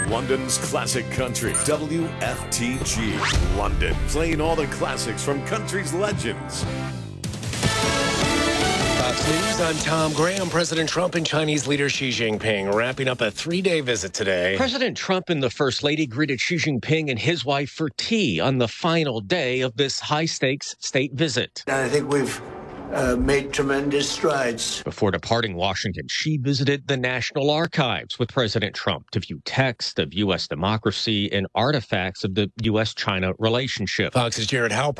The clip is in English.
London's classic country, WFTG London, playing all the classics from country's legends. Fox News, I'm Tom Graham. President Trump and Chinese leader Xi Jinping wrapping up a 3-day visit today. President Trump and the First Lady greeted Xi Jinping and his wife for tea on the final day of this high-stakes state visit. I think we've made tremendous strides. Before departing Washington, Xi visited the National Archives with President Trump to view texts of U.S. democracy and artifacts of the U.S.-China relationship. Fox's Jared Halpern.